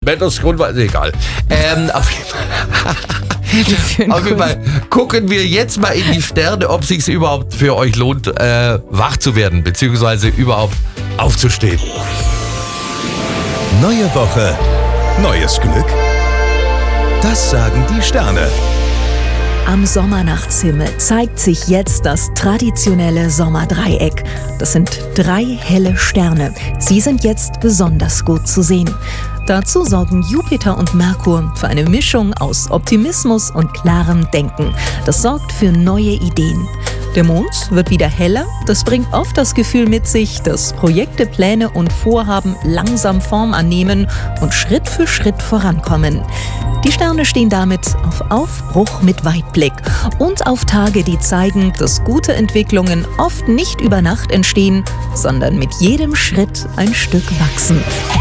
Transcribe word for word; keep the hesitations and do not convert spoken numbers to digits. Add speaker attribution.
Speaker 1: Wettersgrund war, egal. Ähm, auf jeden Fall, auf jeden Fall gucken wir jetzt mal in die Sterne, ob es sich überhaupt für euch lohnt, äh, wach zu werden, beziehungsweise überhaupt aufzustehen.
Speaker 2: Neue Woche, neues Glück? Das sagen die Sterne.
Speaker 3: Am Sommernachtshimmel zeigt sich jetzt das traditionelle Sommerdreieck. Das sind drei helle Sterne. Sie sind jetzt besonders gut zu sehen. Dazu sorgen Jupiter und Merkur für eine Mischung aus Optimismus und klarem Denken. Das sorgt für neue Ideen. Der Mond wird wieder heller. Das bringt oft das Gefühl mit sich, dass Projekte, Pläne und Vorhaben langsam Form annehmen und Schritt für Schritt vorankommen. Die Sterne stehen damit auf Aufbruch mit Weitblick und auf Tage, die zeigen, dass gute Entwicklungen oft nicht über Nacht entstehen, sondern mit jedem Schritt ein Stück wachsen.